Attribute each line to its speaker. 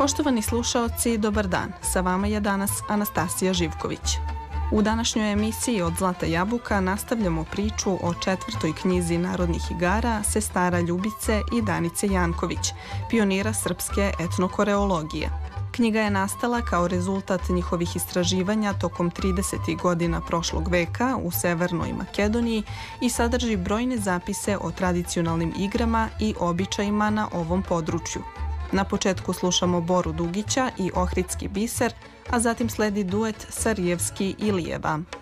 Speaker 1: Poštovani slušaoci, dobar dan. Sa vama je danas Anastasija Živković. U današnjoj emisiji Od Zlata jabuka nastavljamo priču o 4. knjizi narodnih igara Sestara Ljubice i Danice Janković, pionira srpske etnokoreologije. Knjiga je nastala kao rezultat njihovih istraživanja tokom 30. godina prošlog veka u Severnoj Makedoniji i sadrži brojne zapise o tradicionalnim igrama i običajima na ovom području. Na početku slušamo Boru Dugića i Ohridski biser, a zatim sledi duet Sarijevski i Lijeva.